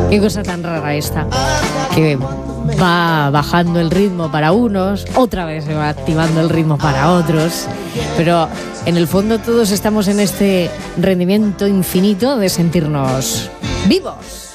Qué cosa tan rara esta, que va bajando el ritmo para unos, otra vez se va activando el ritmo para otros, pero en el fondo todos estamos en este rendimiento infinito de sentirnos vivos.